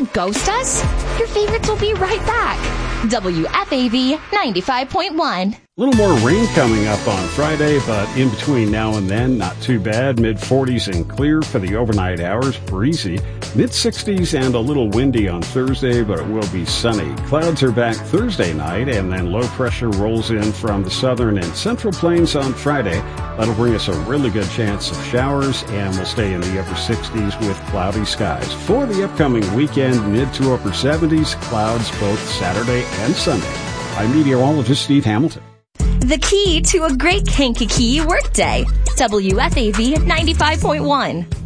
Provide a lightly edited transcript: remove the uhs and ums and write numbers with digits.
Don't ghost us. Your favorites will be right back. WFAV 95.1. A little more rain coming up on Friday, but in between now and then, not too bad. Mid-40s and clear for the overnight hours, breezy. Mid-60s and a little windy on Thursday, but it will be sunny. Clouds are back Thursday night, and then low pressure rolls in from the southern and central plains on Friday. That'll bring us a really good chance of showers, and we'll stay in the upper 60s with cloudy skies. For the upcoming weekend, mid to upper 70s, clouds both Saturday and Sunday. I'm meteorologist Steve Hamilton. The key to a great Kankakee workday. WFAV 95.1.